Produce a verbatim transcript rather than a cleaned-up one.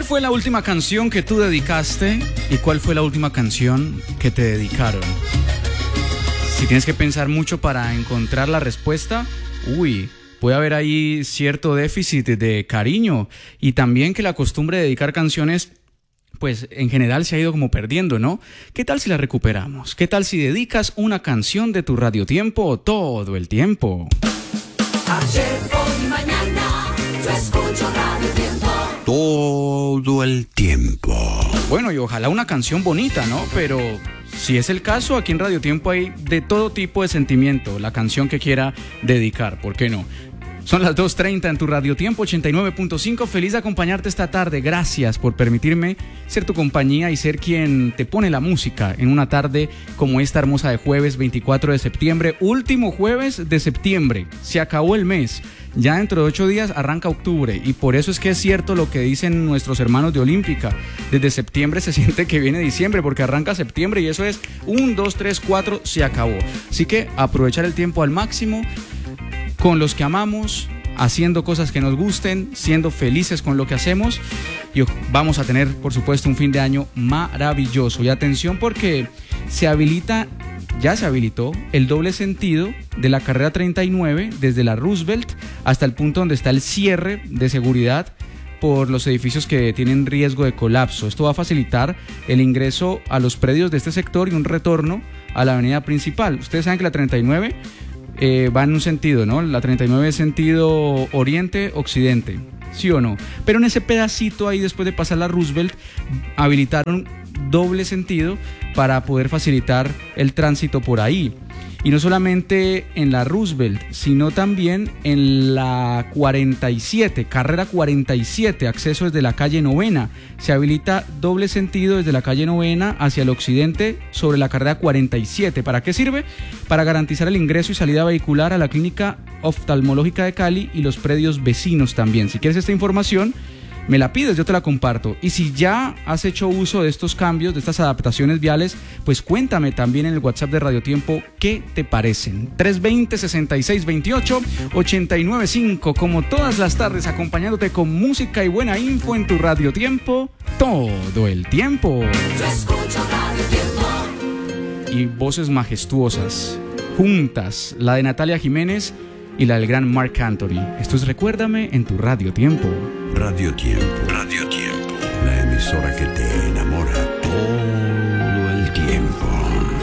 ¿Cuál fue la última canción que tú dedicaste y cuál fue la última canción que te dedicaron? Si tienes que pensar mucho para encontrar la respuesta, uy, puede haber ahí cierto déficit de cariño y también que la costumbre de dedicar canciones, pues en general se ha ido como perdiendo, ¿no? ¿Qué tal si la recuperamos? ¿Qué tal si dedicas una canción de tu radiotiempo todo el tiempo? Ayer, hoy, mañana, yo escucho Radio Tiempo. Todo el tiempo. Bueno, y ojalá una canción bonita, ¿no? Pero si es el caso, aquí en Radio Tiempo hay de todo tipo de sentimiento, la canción que quiera dedicar, ¿por qué no? Son las dos treinta en tu Radio Tiempo ochenta y nueve punto cinco. Feliz de acompañarte esta tarde. Gracias por permitirme ser tu compañía y ser quien te pone la música en una tarde como esta hermosa de jueves veinticuatro de septiembre. Último jueves de septiembre. Se acabó el mes. Ya dentro de ocho días arranca octubre. Y por eso es que es cierto lo que dicen nuestros hermanos de Olímpica. Desde septiembre se siente que viene diciembre porque arranca septiembre y eso es un, dos, tres, cuatro, se acabó. Así que aprovechar el tiempo al máximo con los que amamos, haciendo cosas que nos gusten, siendo felices con lo que hacemos y vamos a tener, por supuesto, un fin de año maravilloso. Y atención porque se habilita, ya se habilitó el doble sentido de la carrera treinta y nueve desde la Roosevelt hasta el punto donde está el cierre de seguridad por los edificios que tienen riesgo de colapso. Esto va a facilitar el ingreso a los predios de este sector y un retorno a la avenida principal. Ustedes saben que la treinta y nueve Eh, va en un sentido, ¿no? La treinta y nueve es sentido oriente-occidente, ¿sí o no? Pero en ese pedacito ahí, después de pasar la Roosevelt, habilitaron doble sentido para poder facilitar el tránsito por ahí. Y no solamente en la Roosevelt, sino también en la cuarenta y siete, carrera cuarenta y siete, acceso desde la calle Novena. Se habilita doble sentido desde la calle Novena hacia el occidente sobre la carrera cuarenta y siete. ¿Para qué sirve? Para garantizar el ingreso y salida vehicular a la clínica oftalmológica de Cali y los predios vecinos también. Si quieres esta información, me la pides, yo te la comparto. Y si ya has hecho uso de estos cambios, de estas adaptaciones viales, pues cuéntame también en el WhatsApp de Radio Tiempo qué te parecen. tres veinte, sesenta y seis veintiocho, ochenta y nueve cinco, como todas las tardes, acompañándote con música y buena info en tu Radio Tiempo todo el tiempo. Yo escucho Radio Tiempo. Y voces majestuosas, juntas, la de Natalia Jiménez y la del gran Marc Anthony. Esto es Recuérdame en tu Radio Tiempo. Radio Tiempo. Radio Tiempo. La emisora que